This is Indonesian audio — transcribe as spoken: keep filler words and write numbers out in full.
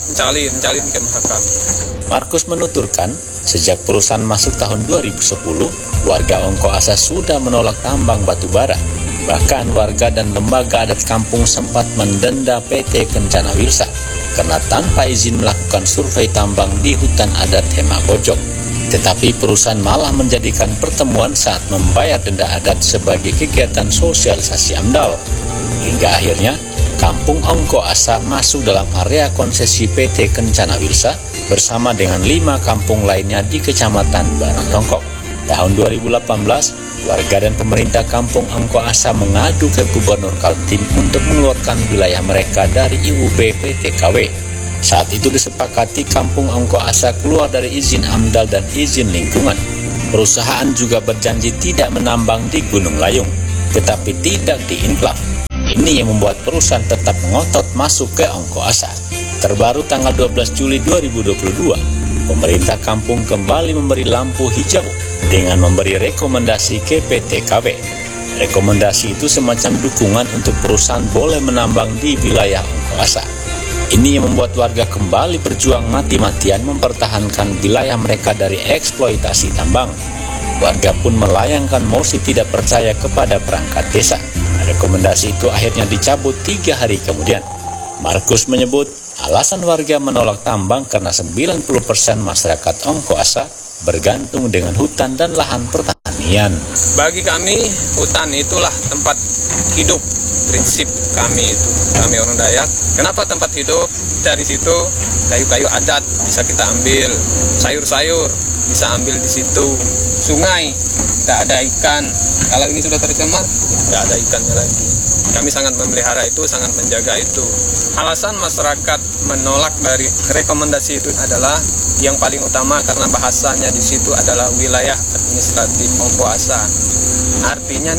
mencari mencari ke Mahakam. Markus menuturkan, sejak perusahaan masuk tahun dua ribu sepuluh, warga Ongko Asa sudah menolak tambang batu bara. Bahkan warga dan lembaga adat kampung sempat mendenda P T Kencana Wilsa karena tanpa izin melakukan survei tambang di hutan adat Hema Bojong. Tetapi perusahaan malah menjadikan pertemuan saat membayar denda adat sebagai kegiatan sosialisasi AMDAL. Hingga akhirnya, Kampung Ongko Asa masuk dalam area konsesi P T Kencana Wilsa bersama dengan lima kampung lainnya di Kecamatan Barangtongkok. Tahun dua ribu delapan belas, warga dan pemerintah Kampung Ongko Asa mengadu ke Gubernur Kaltim untuk mengeluarkan wilayah mereka dari I U B P T K W. Saat itu disepakati Kampung Ongko Asa keluar dari izin AMDAL dan izin lingkungan. Perusahaan juga berjanji tidak menambang di Gunung Layung, tetapi tidak diinklaf. Ini yang membuat perusahaan tetap mengotot masuk ke Ongko Asa. Terbaru tanggal dua belas Juli dua ribu dua puluh dua, pemerintah kampung kembali memberi lampu hijau dengan memberi rekomendasi ke P T K W. Rekomendasi itu semacam dukungan untuk perusahaan boleh menambang di wilayah Ongko Asa. Ini yang membuat warga kembali berjuang mati-matian mempertahankan wilayah mereka dari eksploitasi tambang. Warga pun melayangkan mosi tidak percaya kepada perangkat desa. Rekomendasi itu akhirnya dicabut tiga hari kemudian. Markus menyebut alasan warga menolak tambang karena sembilan puluh persen masyarakat Ongko Asa bergantung dengan hutan dan lahan pertanian. Bagi kami, hutan itulah tempat hidup, prinsip kami itu. Kami orang Dayak. Kenapa tempat hidup? Dari situ kayu-kayu adat bisa kita ambil, sayur-sayur bisa ambil di situ. Sungai tidak ada ikan. Kalau ini sudah tercemar, tidak ada ikannya lagi. Kami sangat memelihara itu, sangat menjaga itu. Alasan masyarakat menolak dari rekomendasi itu adalah yang paling utama karena bahasanya di situ adalah wilayah administratif Ongko Asa. Artinya